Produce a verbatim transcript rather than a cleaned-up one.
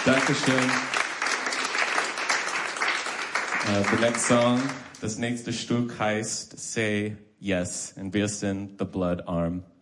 Dankeschön. Uh, the next song, das nächste Stück heißt Say Yes, und wir sind The Blood Arm.